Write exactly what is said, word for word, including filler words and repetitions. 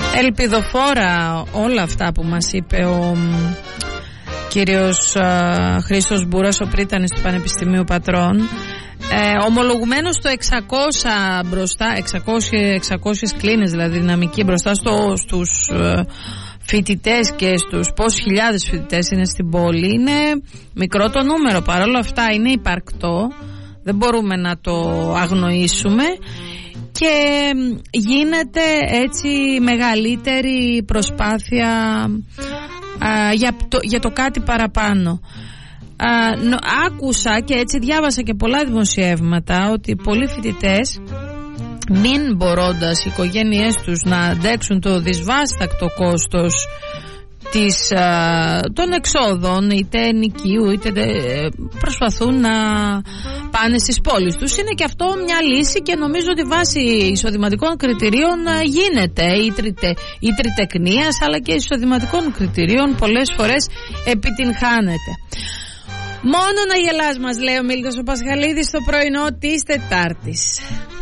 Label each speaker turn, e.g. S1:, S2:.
S1: Ελπιδοφόρα όλα αυτά που μας είπε ο κύριος Χρήστος Μπούρας, ο πρίτανης του Πανεπιστημίου Πατρών. Ε, ομολογουμένως το εξακόσια μπροστά, εξακόσιες, εξακόσιες κλίνες δηλαδή δυναμική μπροστά στο, στους ε, φοιτητές και στους πόσους χιλιάδες φοιτητές είναι στην πόλη, είναι μικρό το νούμερο, παρόλα αυτά είναι υπαρκτό, δεν μπορούμε να το αγνοήσουμε και γίνεται έτσι μεγαλύτερη προσπάθεια α, για, το, για το κάτι παραπάνω. Α, νο, άκουσα και έτσι διάβασα και πολλά δημοσιεύματα ότι πολλοί φοιτητές, μην μπορώντας οι οικογένειές τους να αντέξουν το δυσβάστακτο κόστος της, α, των εξόδων, είτε νοικίου είτε δε, προσπαθούν να πάνε στις πόλεις τους, είναι και αυτό μια λύση και νομίζω ότι βάσει εισοδηματικών κριτηρίων γίνεται ή, τριτε, ή τριτεκνίας αλλά και εισοδηματικών κριτηρίων πολλές φορές επιτυγχάνεται. Μόνο να γελάς μας λέει ο Μίλτος ο Πασχαλίδης στο πρωινό της Τετάρτης.